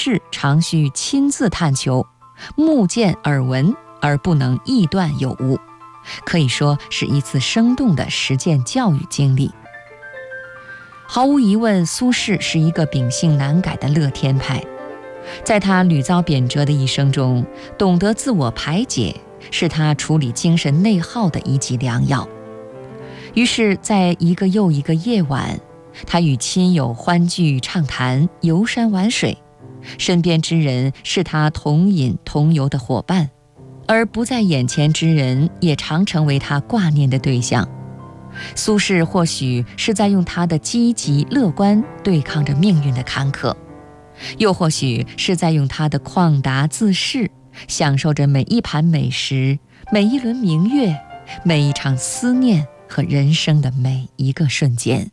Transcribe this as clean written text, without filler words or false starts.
士常需亲自探求，目见耳闻而不能臆断有无，可以说是一次生动的实践教育经历。毫无疑问，苏轼是一个秉性难改的乐天派，在他屡遭贬谪的一生中，懂得自我排解是他处理精神内耗的一剂良药。于是在一个又一个夜晚，他与亲友欢聚畅谈，游山玩水，身边之人是他同饮同游的伙伴，而不在眼前之人也常成为他挂念的对象。苏轼或许是在用他的积极乐观对抗着命运的坎坷，又或许是在用他的旷达自适享受着每一盘美食，每一轮明月，每一场思念和人生的每一个瞬间。